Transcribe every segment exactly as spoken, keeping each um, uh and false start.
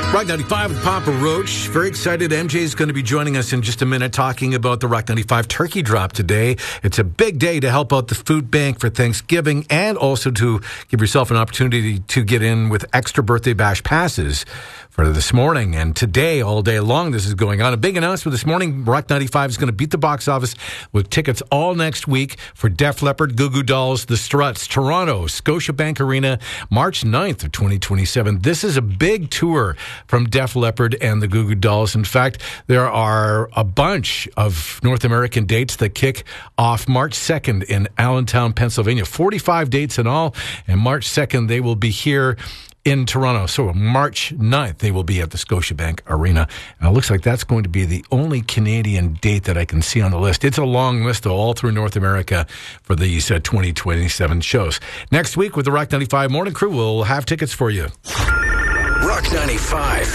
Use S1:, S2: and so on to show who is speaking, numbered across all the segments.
S1: Rock ninety-five with Papa Roach. Very excited. M J is going to be joining us in just a minute talking about the Rock ninety-five Turkey Drop today. It's a big day to help out the food bank for Thanksgiving and also to give yourself an opportunity to get in with extra birthday bash passes for this morning. And today, all day long, this is going on. A big announcement this morning. Rock ninety-five is going to beat the box office with tickets all next week for Def Leppard, Goo Goo Dolls, The Struts, Toronto, Scotiabank Arena, March ninth of twenty twenty-seven. This is a big tour from Def Leppard and the Goo Goo Dolls. In fact, there are a bunch of North American dates that kick off March second in Allentown, Pennsylvania. forty-five dates in all, and March second they will be here in Toronto. So March ninth, they will be at the Scotiabank Arena. And it looks like that's going to be the only Canadian date that I can see on the list. It's a long list, though, all through North America for these uh, twenty twenty-seven shows. Next week with the Rock ninety-five Morning Crew, we'll have tickets for you.
S2: Rock ninety-five.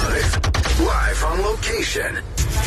S2: Live on location.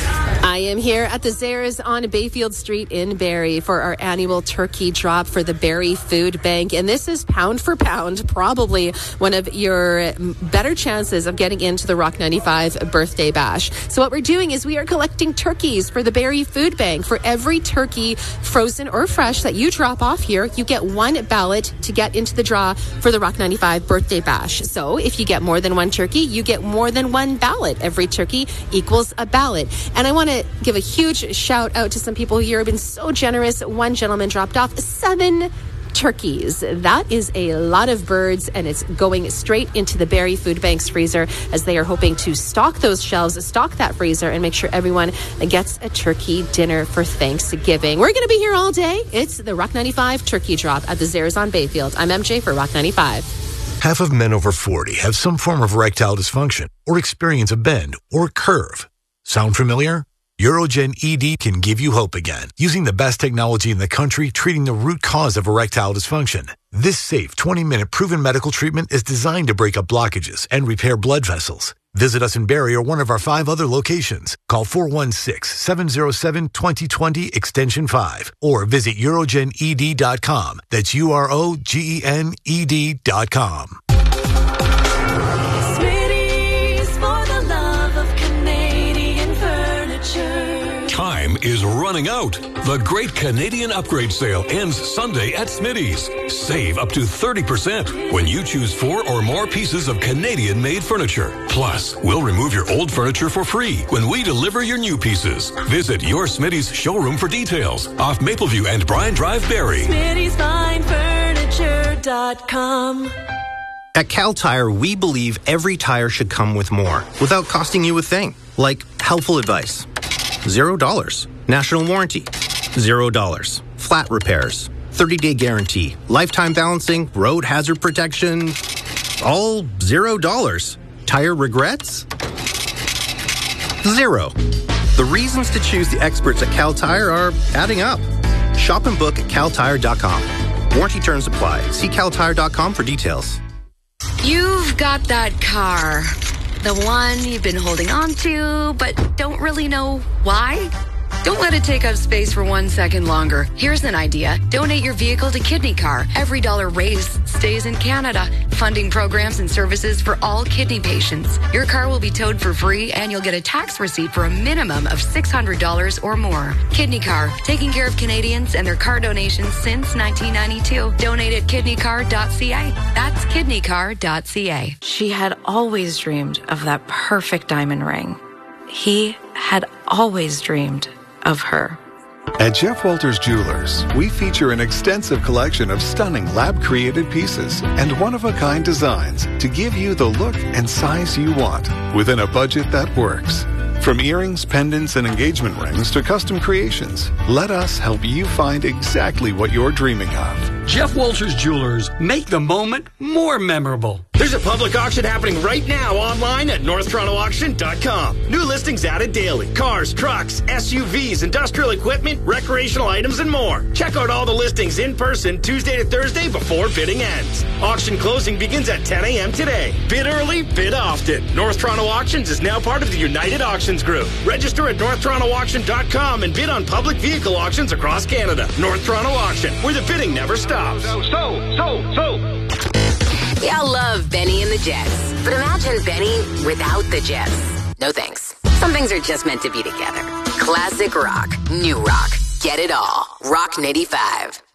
S3: I am here at the Zehrs on Bayfield Street in Barrie for our annual turkey drop for the Barrie Food Bank. And this is pound for pound, probably one of your better chances of getting into the Rock ninety-five birthday bash. So what we're doing is we are collecting turkeys for the Barrie Food Bank. For every turkey, frozen or fresh, that you drop off here, you get one ballot to get into the draw for the Rock ninety-five birthday bash. So if you get more than one turkey, you get more than one ballot. Every turkey equals a ballot. And I want to give a huge shout out to some people here who have been so generous. One gentleman dropped off seven turkeys. That is a lot of birds, and it's going straight into the Barrie Food Bank's freezer as they are hoping to stock those shelves, stock that freezer, and make sure everyone gets a turkey dinner for Thanksgiving. We're going to be here all day. It's the Rock ninety-five Turkey Drop at the Zehrs on Bayfield. I'm M J for Rock ninety-five.
S4: Half of men over forty have some form of erectile dysfunction or experience a bend or curve. Sound familiar? Urogen E D can give you hope again, using the best technology in the country treating the root cause of erectile dysfunction. This safe twenty-minute proven medical treatment is designed to break up blockages and repair blood vessels. Visit us in Barrie or one of our five other locations. Call four one six, seven zero seven, two zero two zero extension five or visit urogen e d dot com. That's U R O G E N E D dot com.
S5: Time is running out. The Great Canadian Upgrade Sale ends Sunday at Smitty's. Save up to thirty percent when you choose four or more pieces of Canadian-made furniture. Plus, we'll remove your old furniture for free when we deliver your new pieces. Visit your Smitty's showroom for details. Off Mapleview and Bryan Drive, Barrie.
S6: Smitty's Fine Furniture dot com.
S7: At Cal Tire, we believe every tire should come with more without costing you a thing. Like helpful advice. Zero dollars. National warranty. Zero dollars. Flat repairs. thirty-day guarantee. Lifetime balancing. Road hazard protection. All zero dollars. Tire regrets? Zero. The reasons to choose the experts at Cal Tire are adding up. Shop and book at cal tire dot com. Warranty terms apply. See cal tire dot com for details.
S8: You've got that car. The one you've been holding on to, but don't really know why? Don't let it take up space for one second longer. Here's an idea. Donate your vehicle to Kidney Car. Every dollar raised stays in Canada, funding programs and services for all kidney patients. Your car will be towed for free, and you'll get a tax receipt for a minimum of six hundred dollars or more. Kidney Car, taking care of Canadians and their car donations since nineteen ninety-two. Donate at kidney car dot c a. That's kidney car dot c a.
S9: She had always dreamed of that perfect diamond ring. He had always dreamed of her.
S10: At Jeff Walters Jewelers, we feature an extensive collection of stunning lab-created pieces and one-of-a-kind designs to give you the look and size you want within a budget that works. From earrings, pendants, and engagement rings to custom creations, let us help you find exactly what you're dreaming of.
S11: Jeff Walters Jewelers, make the moment more memorable.
S12: There's a public auction happening right now online at north toronto auction dot com. New listings added daily. Cars, trucks, S U Vs, industrial equipment, recreational items, and more. Check out all the listings in person Tuesday to Thursday before bidding ends. Auction closing begins at ten a.m. today. Bid early, bid often. North Toronto Auctions is now part of the United Auctions Group. Register at north toronto auction dot com and bid on public vehicle auctions across Canada. North Toronto Auction, where the bidding never stops. So, so, so, so.
S13: We all love Benny and the Jets. But imagine Benny without the Jets. No thanks. Some things are just meant to be together. Classic rock. New rock. Get it all. Rock ninety-five.